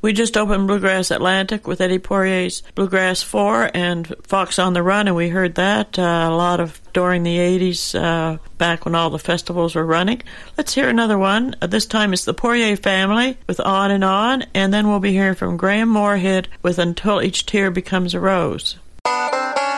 We just opened Bluegrass Atlantic with Eddie Poirier's Bluegrass 4 and Fox on the Run, and we heard that a lot of during the 80s, back when all the festivals were running. Let's hear another one. This time it's the Poirier Family with On, and then we'll be hearing from Graham Moorhead with Until Each Tear Becomes a Rose.